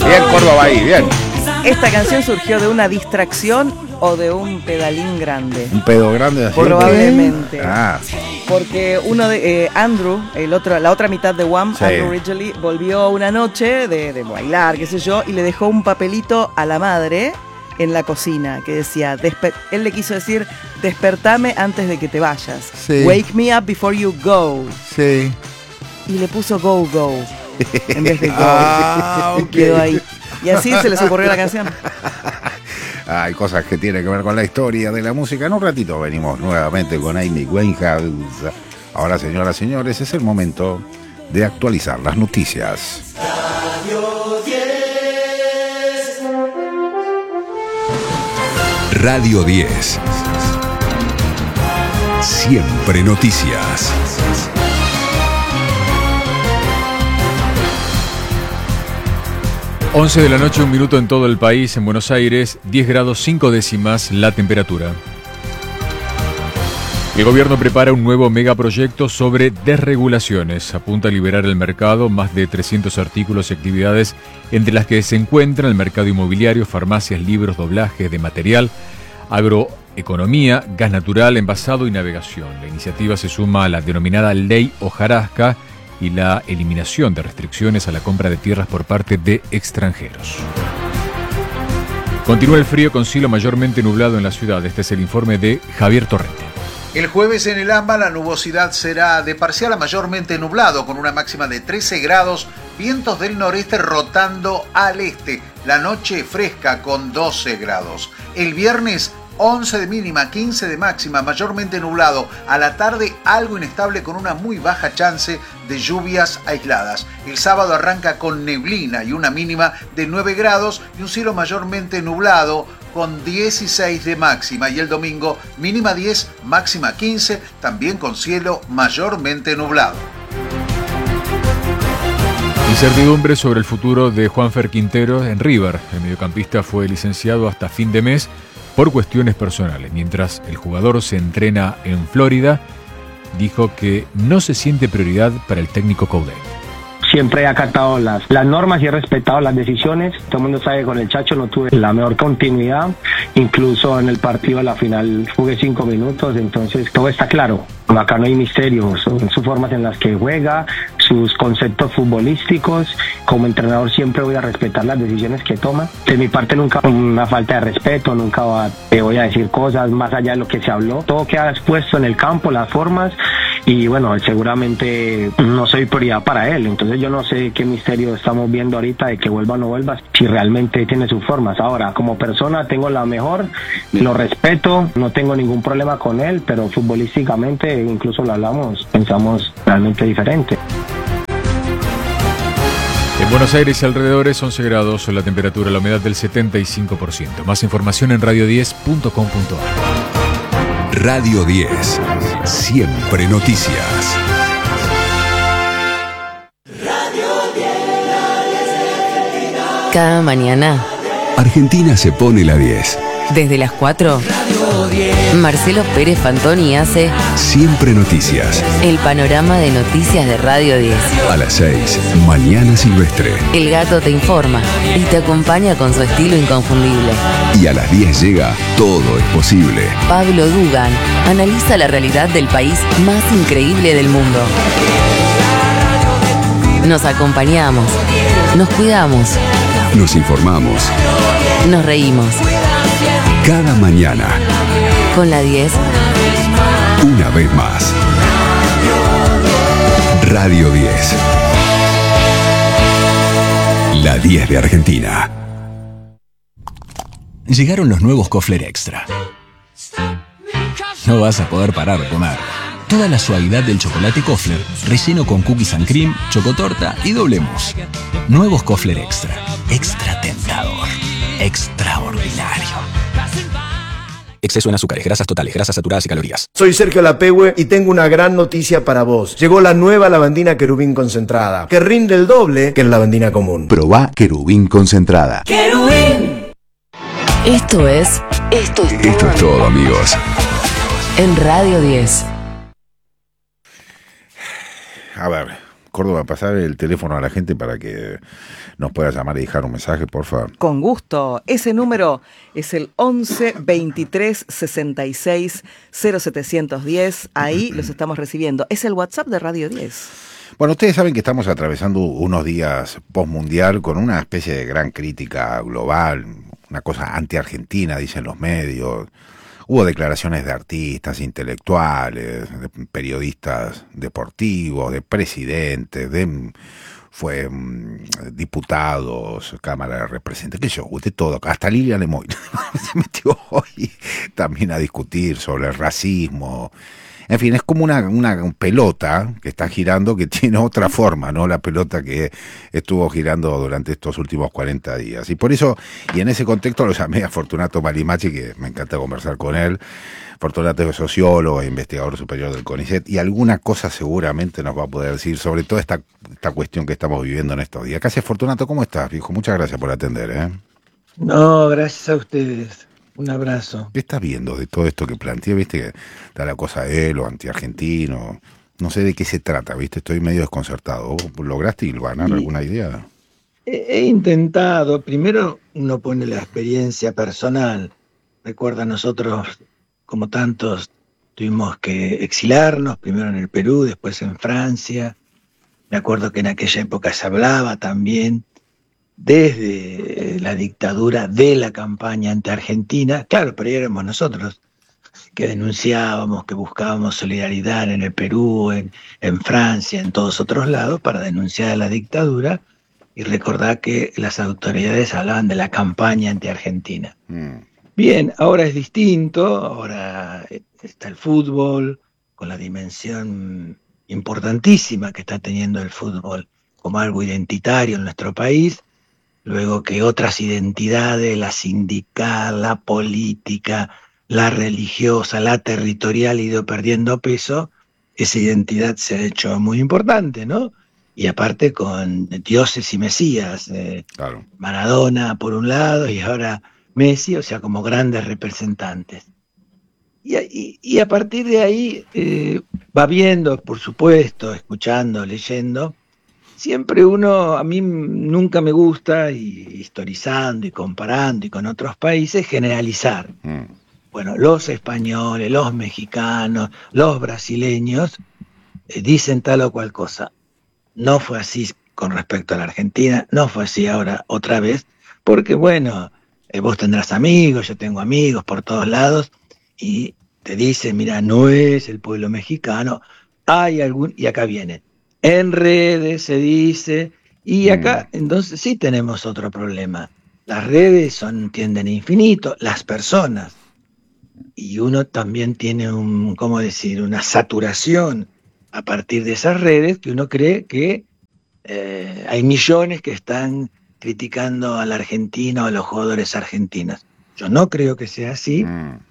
Bien, Córdoba ahí, bien. Esta canción surgió de una distracción o de un pedalín grande. ¿Un pedo grande así? Probablemente. Ah. Porque uno de Andrew, la otra mitad de Wham, Sí. Andrew Ridgeley, volvió una noche de bailar, qué sé yo, y le dejó un papelito a la madre en la cocina que decía, él le quiso decir, despertame antes de que te vayas. Sí. Wake me up before you go. Sí. Y le puso go, go, en vez de go. Ah, Y ok. quedó ahí. Y así se les ocurrió la canción. Hay cosas que tienen que ver con la historia de la música. En un ratito venimos nuevamente con Amy Winehouse. Ahora, señoras y señores, es el momento de actualizar las noticias. Radio 10. Siempre noticias. Once de la noche, 1 minuto en todo el país. En Buenos Aires, 10 grados 5 décimas la temperatura. El gobierno prepara un nuevo megaproyecto sobre desregulaciones. Apunta a liberar el mercado, más de 300 artículos y actividades, entre las que se encuentran el mercado inmobiliario, farmacias, libros, doblaje de material, agroeconomía, gas natural, envasado y navegación. La iniciativa se suma a la denominada Ley Hojarasca y la eliminación de restricciones a la compra de tierras por parte de extranjeros. Continúa el frío con cielo mayormente nublado en la ciudad. Este es el informe de Javier Torrente. El jueves en el AMBA la nubosidad será de parcial a mayormente nublado, con una máxima de 13 grados, vientos del noreste rotando al este. La noche fresca con 12 grados. El viernes 11 de mínima, 15 de máxima, mayormente nublado. A la tarde algo inestable con una muy baja chance de lluvias aisladas. El sábado arranca con neblina y una mínima de 9 grados y un cielo mayormente nublado con 16 de máxima. Y el domingo mínima 10, máxima 15, también con cielo mayormente nublado. Incertidumbre sobre el futuro de Juanfer Quintero en River. El mediocampista fue licenciado hasta fin de mes por cuestiones personales. Mientras el jugador se entrena en Florida, dijo que no se siente prioridad para el técnico Coudet. Siempre he acatado las normas y he respetado las decisiones. Todo el mundo sabe que con el Chacho no tuve la mejor continuidad. Incluso en el partido de la final jugué 5 minutos, entonces todo está claro. Acá no hay misterio, son sus formas en las que juega, sus conceptos futbolísticos. Como entrenador siempre voy a respetar las decisiones que toma. De mi parte nunca una falta de respeto, nunca te voy a decir cosas más allá de lo que se habló. Todo queda expuesto en el campo, las formas, y bueno, seguramente no soy prioridad para él. Entonces yo no sé qué misterio estamos viendo ahorita de que vuelva o no vuelva, si realmente tiene sus formas. Ahora, como persona tengo la mejor, lo respeto, no tengo ningún problema con él, pero futbolísticamente, incluso lo hablamos, pensamos realmente diferente. En Buenos Aires y alrededores 11 grados, la temperatura, la humedad del 75%. Más información en radio10.com.ar. Radio 10. Siempre noticias. Cada mañana, Argentina se pone la 10. desde las 4, Marcelo Pérez Fantoni hace Siempre noticias. el panorama de noticias de Radio 10. A las 6, Mañana Silvestre. El gato te informa y te acompaña con su estilo inconfundible. Y a las 10 llega Todo es posible. Pablo Dugan analiza la realidad del país más increíble del mundo. Nos acompañamos, nos cuidamos, Nos informamos. nos reímos. Cada mañana, Con la 10, una vez más. Radio 10. La 10 de Argentina. Llegaron los nuevos Kofler Extra. No vas a poder parar de comer. Toda la suavidad del chocolate Kofler, relleno con cookies and cream, chocotorta y doble mousse. Nuevos Kofler Extra. Extra tentador. Extraordinario. Exceso en azúcares, grasas totales, grasas saturadas y calorías. Soy Sergio Lapehue y tengo una gran noticia para vos. Llegó la nueva lavandina Querubín concentrada, que rinde el doble que la lavandina común. Probá Querubín concentrada. esto es Esto es todo, amigos. en Radio 10. A ver, Córdoba, pasar el teléfono a la gente para que nos pueda llamar y dejar un mensaje, por favor. Con gusto. Ese número es el 11 23 66 0710. Ahí los estamos recibiendo. Es el WhatsApp de Radio 10. Bueno, ustedes saben que estamos atravesando unos días postmundial con una especie de gran crítica global, una cosa anti-argentina, dicen los medios. Hubo declaraciones de artistas, intelectuales, de periodistas deportivos, de presidentes, de diputados, Cámara de Representantes, qué sé yo, de todo, hasta Lilia Lemoyne se metió hoy también a discutir sobre el racismo. En fin, es como una pelota que está girando que tiene otra forma, ¿no? La pelota que estuvo girando durante estos últimos 40 días. Y por eso, y en ese contexto lo llamé a Fortunato Malimachi, que me encanta conversar con él. Fortunato es sociólogo e investigador superior del CONICET, y alguna cosa seguramente nos va a poder decir sobre toda esta cuestión que estamos viviendo en estos días. ¿Qué haces, Fortunato? ¿Cómo estás, viejo? Muchas gracias por atender, ¿eh? No, gracias a ustedes. Un abrazo. ¿Qué estás viendo de todo esto que planteé? ¿Viste que está la cosa de lo anti-argentino? No sé de qué se trata, ¿viste? Estoy medio desconcertado. ¿Vos lograste hilvanar alguna idea? He intentado. Primero uno pone la experiencia personal. Recuerda, nosotros, como tantos, tuvimos que exilarnos, primero en el Perú, después en Francia. Me acuerdo que en aquella época se hablaba también desde la dictadura de la campaña anti-argentina, claro, pero éramos nosotros que denunciábamos, que buscábamos solidaridad en el Perú, en Francia, en todos otros lados, para denunciar a la dictadura y recordar que las autoridades hablaban de la campaña anti-argentina. Bien, ahora es distinto, ahora está el fútbol, con la dimensión importantísima que está teniendo el fútbol como algo identitario en nuestro país, luego que otras identidades, la sindical, la política, la religiosa, la territorial, ha ido perdiendo peso, esa identidad se ha hecho muy importante, ¿no? Y aparte con dioses y mesías, claro. Maradona por un lado y ahora Messi, o sea, como grandes representantes. Y a partir de ahí va viendo, por supuesto, escuchando, leyendo. Siempre a mí nunca me gusta, y historizando y comparando y con otros países, generalizar. Bueno, los españoles, los mexicanos, los brasileños dicen tal o cual cosa. No fue así con respecto a la Argentina, no fue así ahora otra vez, porque bueno, vos tendrás amigos, yo tengo amigos por todos lados, y te dicen, mira, no es el pueblo mexicano, y acá viene. En redes se dice, y acá entonces sí tenemos otro problema. Las redes tienden a infinito, las personas, y uno también tiene una saturación a partir de esas redes, que uno cree que hay millones que están criticando a la Argentina o a los jugadores argentinos. Yo no creo que sea así.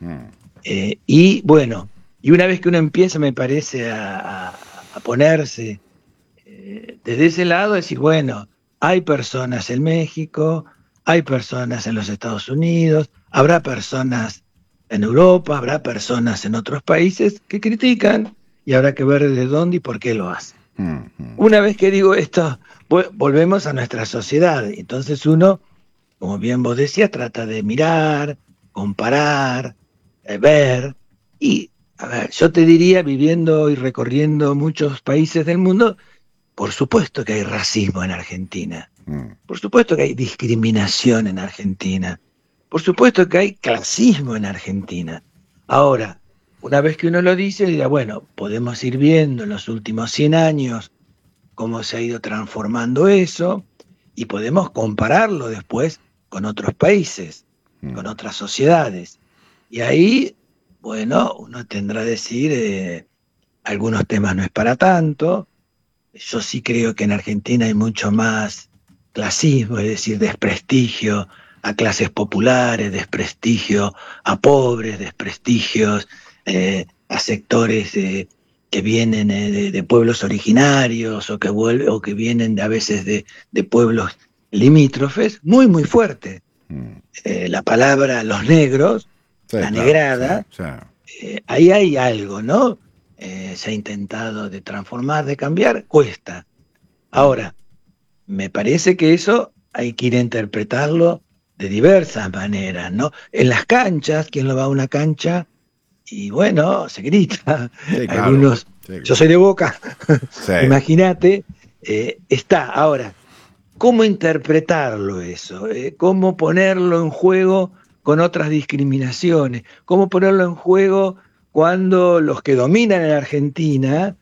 Y bueno, y una vez que uno empieza, me parece, a ponerse desde ese lado, decir, bueno, hay personas en México, hay personas en los Estados Unidos, habrá personas en Europa, habrá personas en otros países que critican, y habrá que ver de dónde y por qué lo hacen. Una vez que digo esto, volvemos a nuestra sociedad. Entonces uno, como bien vos decías, trata de mirar, comparar, ver. Y, a ver, yo te diría, viviendo y recorriendo muchos países del mundo, por supuesto que hay racismo en Argentina. Por supuesto que hay discriminación en Argentina. Por supuesto que hay clasismo en Argentina. Ahora, una vez que uno lo dice, dirá, bueno, podemos ir viendo en los últimos 100 años cómo se ha ido transformando eso, y podemos compararlo después con otros países, con otras sociedades. Y ahí, bueno, uno tendrá que decir, algunos temas no es para tanto. Yo sí creo que en Argentina hay mucho más clasismo, es decir, desprestigio a clases populares, desprestigio a pobres, desprestigios a sectores que vienen de pueblos originarios o que vienen a veces de pueblos limítrofes, muy, muy fuerte. La palabra los negros, sí, la negrada, sí. Ahí hay algo, ¿no? Se ha intentado de transformar, de cambiar, cuesta. Ahora, me parece que eso hay que ir a interpretarlo de diversas maneras, ¿no? En las canchas, ¿quién no va a una cancha? Y bueno, se grita. Sí, claro. Algunos, Sí, claro. yo soy de Boca, Sí. imagínate, está. Ahora, ¿cómo interpretarlo eso? ¿Cómo ponerlo en juego con otras discriminaciones? ¿Cómo ponerlo en juego cuando los que dominan en Argentina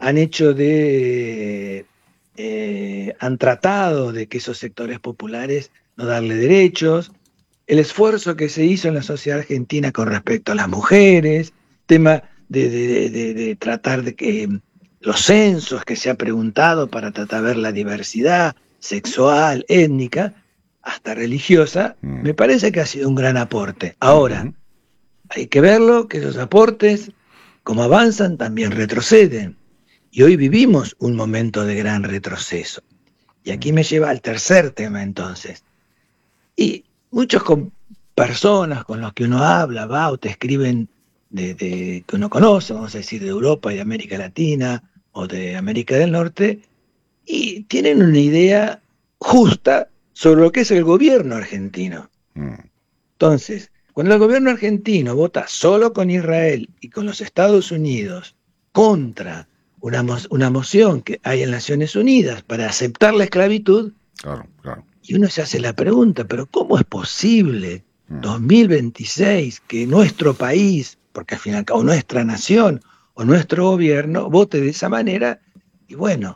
han tratado de que esos sectores populares no darle derechos? El esfuerzo que se hizo en la sociedad argentina con respecto a las mujeres, tema de tratar de que los censos que se ha preguntado para tratar de ver la diversidad sexual, étnica, hasta religiosa, me parece que ha sido un gran aporte. Ahora, hay que verlo, que esos aportes, como avanzan, también retroceden. Y hoy vivimos un momento de gran retroceso. Y aquí me lleva al tercer tema entonces. Y muchas personas con las que uno habla, va o te escriben que uno conoce, vamos a decir, de Europa y de América Latina o de América del Norte, y tienen una idea justa sobre lo que es el gobierno argentino. Entonces, cuando el gobierno argentino vota solo con Israel y con los Estados Unidos contra una moción que hay en Naciones Unidas para aceptar la esclavitud, Claro, claro. y uno se hace la pregunta, pero ¿cómo es posible 2026 que nuestro país, porque al fin y al cabo nuestra nación o nuestro gobierno vote de esa manera? Y bueno,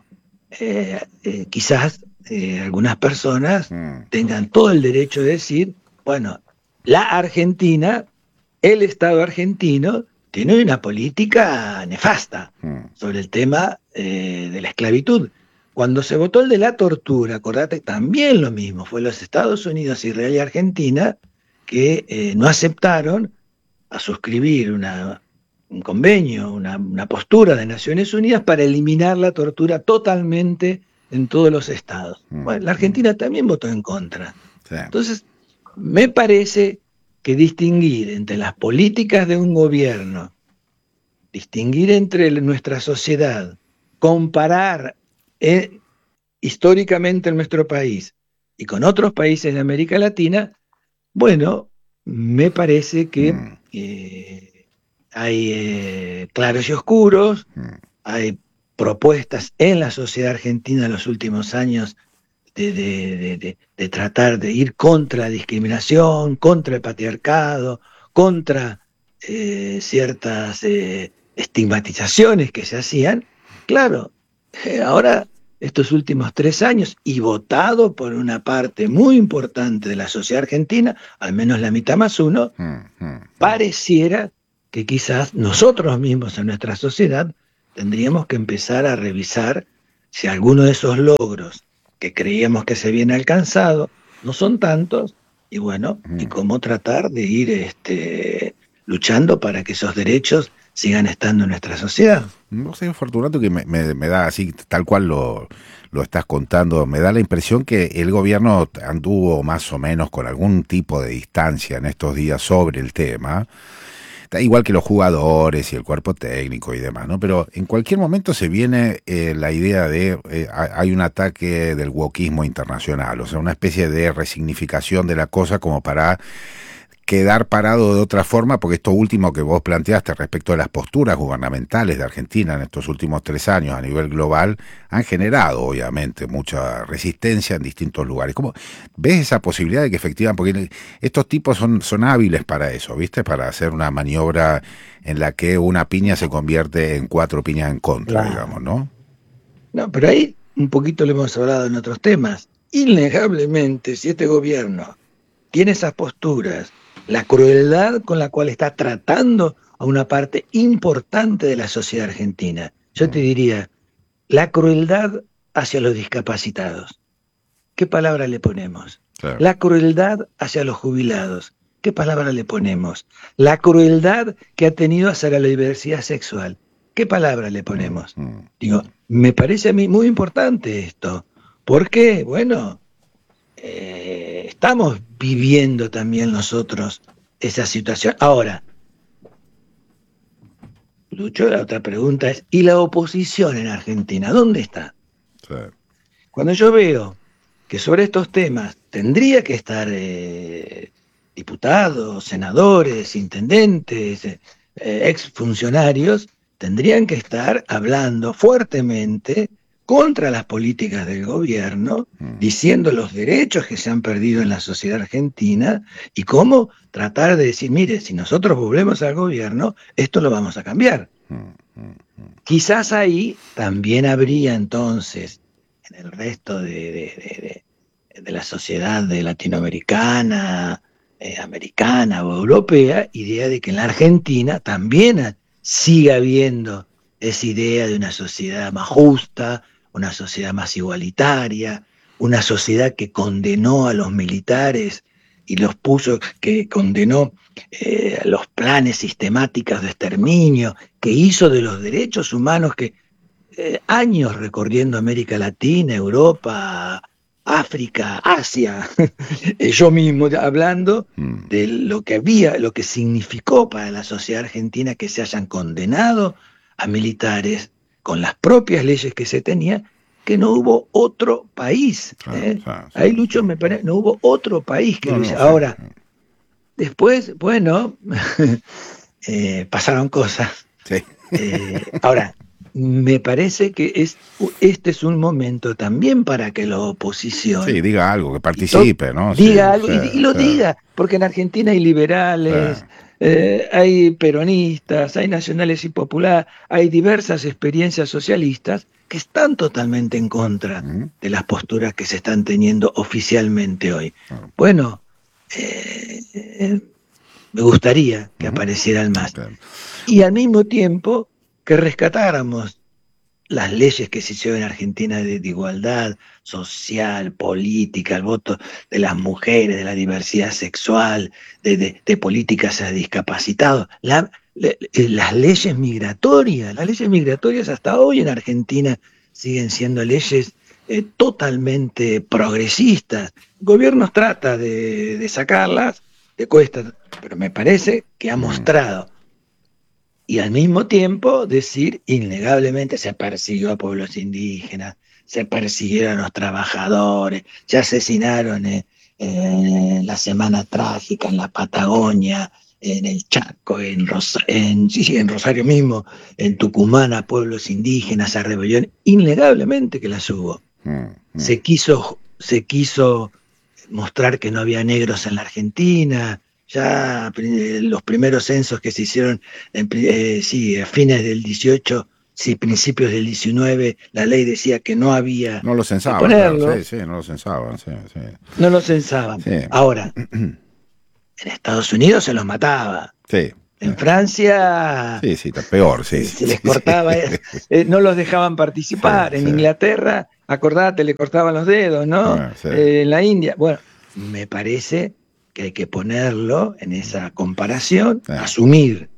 quizás algunas personas tengan todo el derecho de decir, bueno, la Argentina, el Estado argentino, tiene una política nefasta sobre el tema de la esclavitud. Cuando se votó el de la tortura, acordate, también lo mismo, fue los Estados Unidos, Israel y Argentina que no aceptaron a suscribir un convenio, una postura de Naciones Unidas para eliminar la tortura totalmente en todos los estados. Bueno, la Argentina también votó en contra. Sí. Entonces, me parece que distinguir entre las políticas de un gobierno, distinguir entre nuestra sociedad, comparar históricamente en nuestro país y con otros países de América Latina, bueno, me parece que hay claros y oscuros, hay propuestas en la sociedad argentina en los últimos años de tratar de ir contra la discriminación, contra el patriarcado, contra ciertas estigmatizaciones que se hacían. Claro, ahora estos últimos 3 años, y votado por una parte muy importante de la sociedad argentina, al menos la mitad más uno, pareciera que quizás nosotros mismos en nuestra sociedad tendríamos que empezar a revisar si alguno de esos logros que creíamos que se habían alcanzado no son tantos, y bueno, y cómo tratar de ir luchando para que esos derechos sigan estando en nuestra sociedad. No sé, Fortunato, que me da así, tal cual lo estás contando, me da la impresión que el gobierno anduvo más o menos con algún tipo de distancia en estos días sobre el tema, igual que los jugadores y el cuerpo técnico y demás, ¿no? Pero en cualquier momento se viene la idea de, hay un ataque del wokismo internacional, o sea, una especie de resignificación de la cosa como para quedar parado de otra forma, porque esto último que vos planteaste respecto de las posturas gubernamentales de Argentina en estos últimos 3 años a nivel global han generado obviamente mucha resistencia en distintos lugares. ¿Cómo ves esa posibilidad de que efectivamente, porque estos tipos son hábiles para eso, ¿viste? Para hacer una maniobra en la que una piña se convierte en 4 piñas en contra, digamos, ¿no? No, pero ahí un poquito lo hemos hablado en otros temas. Innegablemente, si este gobierno tiene esas posturas, la crueldad con la cual está tratando a una parte importante de la sociedad argentina. Yo te diría, la crueldad hacia los discapacitados. ¿Qué palabra le ponemos? Claro. La crueldad hacia los jubilados. ¿Qué palabra le ponemos? La crueldad que ha tenido hacia la diversidad sexual. ¿Qué palabra le ponemos? Digo, me parece a mí muy importante esto. ¿Por qué? Bueno, estamos viviendo también nosotros esa situación. Ahora, Lucho, la otra pregunta es, ¿y la oposición en Argentina? ¿Dónde está? Sí. cuando yo veo que sobre estos temas tendría que estar diputados, senadores, intendentes, exfuncionarios, tendrían que estar hablando fuertemente contra las políticas del gobierno, diciendo los derechos que se han perdido en la sociedad argentina y cómo tratar de decir, mire, si nosotros volvemos al gobierno, esto lo vamos a cambiar. Quizás ahí también habría entonces, en el resto de la sociedad latinoamericana, americana o europea, idea de que en la Argentina también siga habiendo esa idea de una sociedad más justa, una sociedad más igualitaria, una sociedad que condenó a los militares y los puso, que condenó los planes sistemáticos de exterminio, que hizo de los derechos humanos, que años recorriendo América Latina, Europa, África, Asia, yo mismo hablando de lo que significó para la sociedad argentina que se hayan condenado a militares con las propias leyes que se tenía, que no hubo otro país. Ahí, Lucho, me parece, no hubo otro país que lo hizo. Ahora, después, bueno, pasaron cosas. Sí. Ahora, me parece que este es un momento también para que la oposición... Sí, diga algo, que participe, ¿no? Diga algo y lo diga, porque en Argentina hay liberales, hay peronistas, hay nacionales y populares, hay diversas experiencias socialistas que están totalmente en contra de las posturas que se están teniendo oficialmente hoy. Bueno, me gustaría que aparecieran más. Y al mismo tiempo que rescatáramos las leyes que se hicieron en Argentina de igualdad social, política, el voto de las mujeres, de la diversidad sexual, de políticas a discapacitados, las leyes migratorias hasta hoy en Argentina siguen siendo leyes totalmente progresistas. El gobierno trata de sacarlas, le cuesta, pero me parece que ha mostrado. Y al mismo tiempo decir, innegablemente se persiguió a pueblos indígenas, se persiguieron a los trabajadores, se asesinaron en la Semana Trágica, en la Patagonia, en el Chaco, en Rosario mismo, en Tucumán, a pueblos indígenas, a rebelión, innegablemente que las hubo. Se quiso mostrar que no había negros en la Argentina. Ya los primeros censos que se hicieron a fines del 18, principios del 19, la ley decía que no había... No lo censaban, no lo censaban. No lo censaban. Sí. Ahora, en Estados Unidos se los mataba. Sí. En Francia... Sí, está peor, sí. Se les cortaba, no los dejaban participar. En Inglaterra, acordate, le cortaban los dedos, ¿no? En la India. Bueno, me parece que hay que ponerlo en esa comparación, asumir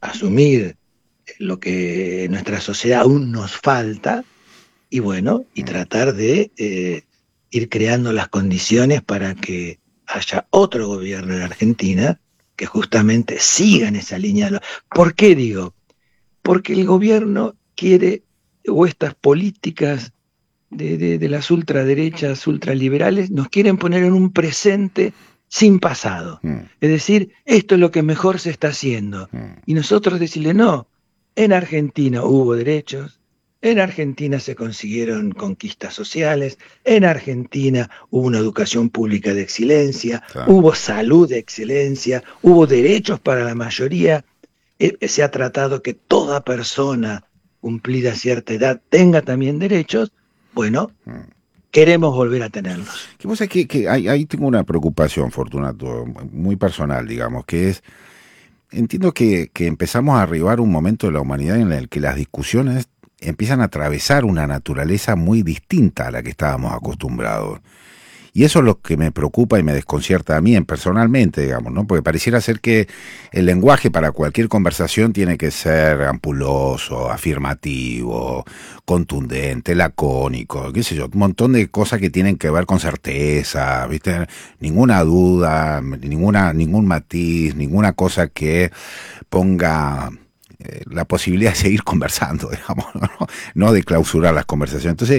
lo que en nuestra sociedad aún nos falta, y bueno, y tratar de ir creando las condiciones para que haya otro gobierno en Argentina que justamente siga en esa línea. ¿Por qué digo? Porque el gobierno quiere, o estas políticas de las ultraderechas, ultraliberales, nos quieren poner en un presente sin pasado. Es decir, esto es lo que mejor se está haciendo. Y nosotros decirle, no, en Argentina hubo derechos, en Argentina se consiguieron conquistas sociales, en Argentina hubo una educación pública de excelencia, hubo salud de excelencia, hubo derechos para la mayoría. Se ha tratado que toda persona cumplida cierta edad tenga también derechos. Bueno, queremos volver a tenerlos. ¿Qué pasa? Que ahí tengo una preocupación, Fortunato, muy personal, digamos, que es, entiendo que empezamos a arribar un momento de la humanidad en el que las discusiones empiezan a atravesar una naturaleza muy distinta a la que estábamos acostumbrados. Y eso es lo que me preocupa y me desconcierta a mí personalmente, digamos, ¿no? Porque pareciera ser que el lenguaje para cualquier conversación tiene que ser ampuloso, afirmativo, contundente, lacónico, qué sé yo, un montón de cosas que tienen que ver con certeza, ¿viste? Ninguna duda, ningún matiz, ninguna cosa que ponga la posibilidad de seguir conversando, digamos, no de clausurar las conversaciones. Entonces,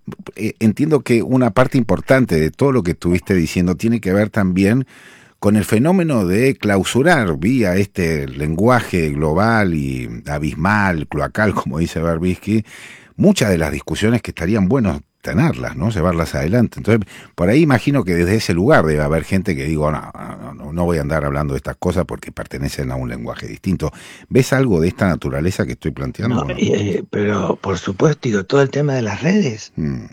entiendo que una parte importante de todo lo que estuviste diciendo tiene que ver también con el fenómeno de clausurar vía este lenguaje global y abismal, cloacal, como dice Berbisky, muchas de las discusiones que estarían buenos tenerlas, ¿no? Llevarlas adelante. Entonces, por ahí imagino que desde ese lugar debe haber gente que digo, no voy a andar hablando de estas cosas porque pertenecen a un lenguaje distinto. ¿Ves algo de esta naturaleza que estoy planteando? No, pero por supuesto, digo, todo el tema de las redes,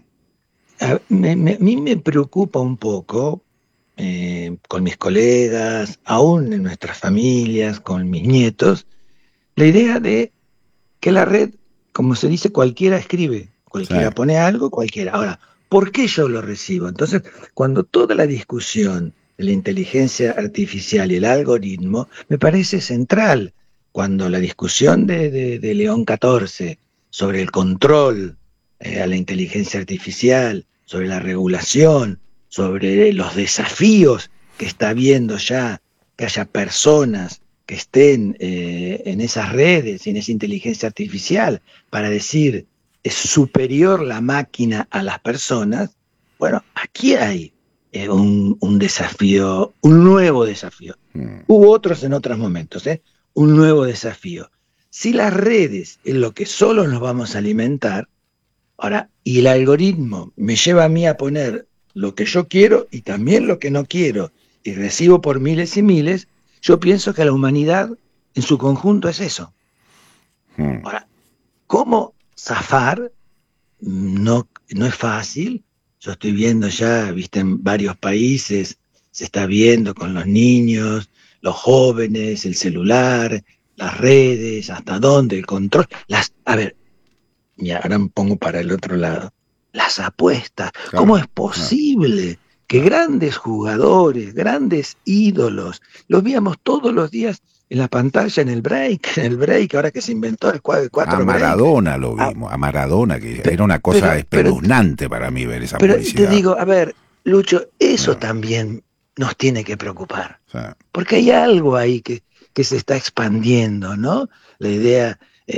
a mí me preocupa un poco, con mis colegas, aún en nuestras familias, con mis nietos, la idea de que la red, como se dice, cualquiera escribe. Cualquiera pone algo, cualquiera. Ahora, ¿por qué yo lo recibo? Entonces, cuando toda la discusión de la inteligencia artificial y el algoritmo me parece central, cuando la discusión de León XIV sobre el control a la inteligencia artificial, sobre la regulación, sobre los desafíos que está habiendo ya, que haya personas que estén en esas redes y en esa inteligencia artificial para decir es superior la máquina a las personas, bueno, aquí hay un desafío, un nuevo desafío. Hubo otros en otros momentos, un nuevo desafío. Si las redes es lo que solo nos vamos a alimentar, ahora, y el algoritmo me lleva a mí a poner lo que yo quiero y también lo que no quiero, y recibo por miles y miles, yo pienso que la humanidad en su conjunto es eso. Ahora, ¿cómo zafar? No es fácil. Yo estoy viendo ya, viste, en varios países se está viendo con los niños, los jóvenes, el celular, las redes, hasta dónde, el control. A ver, y ahora me pongo para el otro lado. Las apuestas. Claro, ¿cómo es posible que grandes jugadores, grandes ídolos, los veíamos todos los días en la pantalla, en el break, ahora que se inventó el 4 a Maradona break. Lo vimos, a Maradona, que era una cosa espeluznante para mí ver esa publicidad. Pero te digo, a ver, Lucho, eso también nos tiene que preocupar. Porque hay algo ahí que se está expandiendo, ¿no? La idea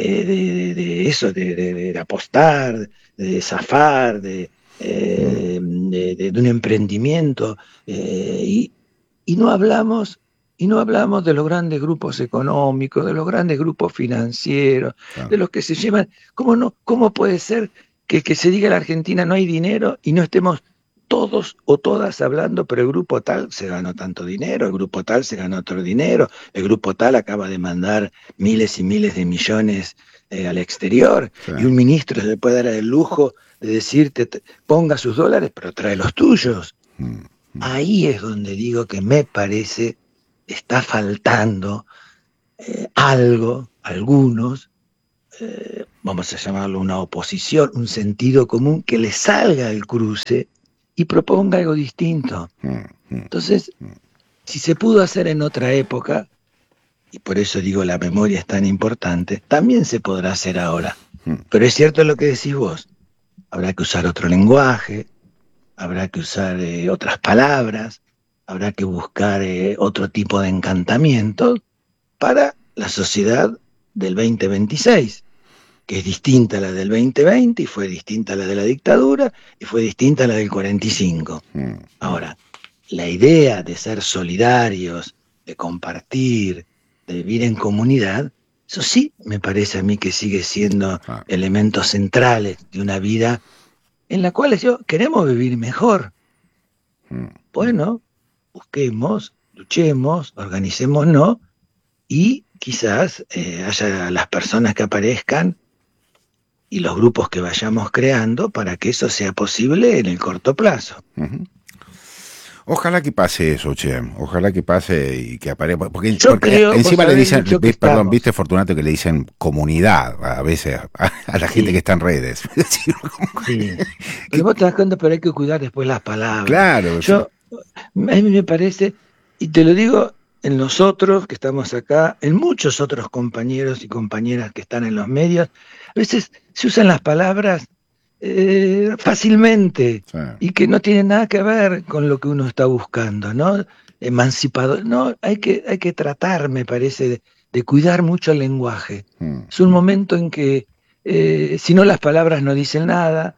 de eso, de apostar, de zafar, de un emprendimiento, y no hablamos de los grandes grupos económicos, de los grandes grupos financieros, de los que se llevan. ¿Cómo puede ser que se diga en la Argentina no hay dinero y no estemos todos o todas hablando, pero el grupo tal se ganó tanto dinero, el grupo tal se ganó otro dinero, el grupo tal acaba de mandar miles y miles de millones al exterior, y un ministro se puede dar el lujo de decirte ponga sus dólares, pero trae los tuyos? Ahí es donde digo que me parece está faltando algo, algunos, vamos a llamarlo una oposición, un sentido común que le salga el cruce y proponga algo distinto. Entonces, si se pudo hacer en otra época, y por eso digo la memoria es tan importante, también se podrá hacer ahora. Pero es cierto lo que decís vos, habrá que usar otro lenguaje, habrá que usar otras palabras, habrá que buscar otro tipo de encantamiento para la sociedad del 2026, que es distinta a la del 2020 y fue distinta a la de la dictadura y fue distinta a la del 45. Ahora, la idea de ser solidarios, de compartir, de vivir en comunidad, eso sí me parece a mí que sigue siendo elementos centrales de una vida en la cual queremos vivir mejor. Bueno, busquemos, luchemos, organicémonos y quizás haya las personas que aparezcan y los grupos que vayamos creando para que eso sea posible en el corto plazo. Ojalá que pase eso, che. Ojalá que pase y que aparezca. Porque creo, encima le dicen, perdón, viste, Fortunato, que le dicen comunidad a veces a la gente que está en redes. Sí. Y vos te das cuenta, pero hay que cuidar después las palabras. Claro. A mí me parece, y te lo digo en nosotros que estamos acá, en muchos otros compañeros y compañeras que están en los medios, a veces se usan las palabras fácilmente y que no tienen nada que ver con lo que uno está buscando, ¿no? Emancipador, no, hay que tratar, me parece, de cuidar mucho el lenguaje. Es un momento en que si no las palabras no dicen nada,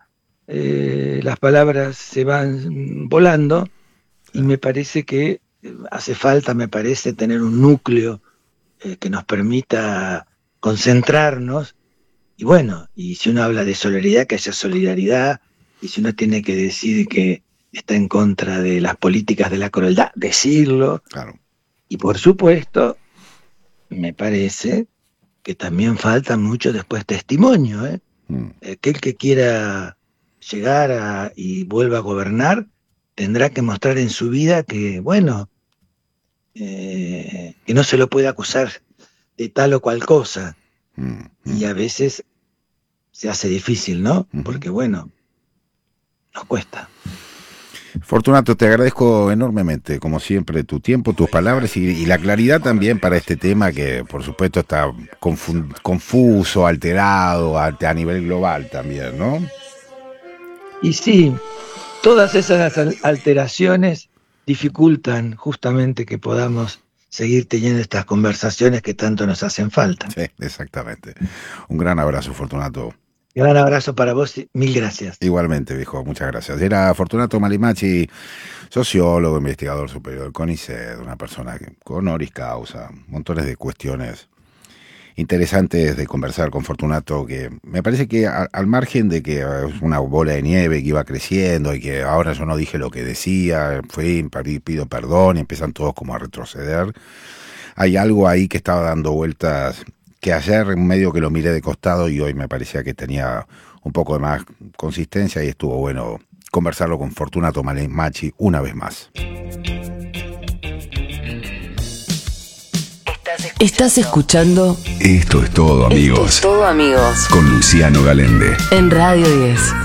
las palabras se van volando y me parece que hace falta, tener un núcleo que nos permita concentrarnos. Y bueno, y si uno habla de solidaridad, que haya solidaridad, y si uno tiene que decir que está en contra de las políticas de la crueldad, decirlo. Claro. Y por supuesto, me parece que también falta mucho después testimonio, Aquel que quiera llegar y vuelva a gobernar, tendrá que mostrar en su vida que, bueno, que no se lo puede acusar de tal o cual cosa. Y a veces se hace difícil, ¿no? Porque, bueno, nos cuesta. Fortunato, te agradezco enormemente, como siempre, tu tiempo, tus palabras y la claridad también para este tema que, por supuesto, está confuso, alterado a nivel global también, ¿no? Y sí, todas esas alteraciones dificultan justamente que podamos seguir teniendo estas conversaciones que tanto nos hacen falta. Sí, exactamente. Un gran abrazo, Fortunato. Gran abrazo para vos y mil gracias. Igualmente, viejo, muchas gracias. Era Fortunato Malimachi, sociólogo, investigador superior del CONICET, una persona con honoris causa, montones de cuestiones interesantes de conversar con Fortunato, que me parece que al margen de que es una bola de nieve que iba creciendo y que ahora yo no dije lo que decía, pido perdón y empiezan todos como a retroceder, hay algo ahí que estaba dando vueltas, que ayer medio que lo miré de costado y hoy me parecía que tenía un poco de más consistencia y estuvo bueno conversarlo con Fortunato Malimachi una vez más. Estás escuchando Esto es todo, amigos. Esto es todo, amigos. Con Luciano Galende. En Radio 10.